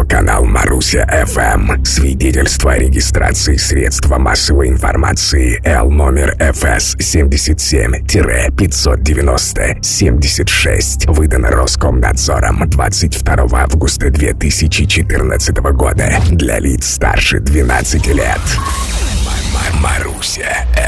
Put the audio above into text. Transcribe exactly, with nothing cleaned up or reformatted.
Телеканал Маруся эф эм. Свидетельство о регистрации средства массовой информации Л номер эф эс семьдесят семь пятьсот девяносто семьдесят шесть. Выдано Роскомнадзором двадцать второго августа две тысячи четырнадцатого года для лиц старше двенадцати лет. Маруся эф эм.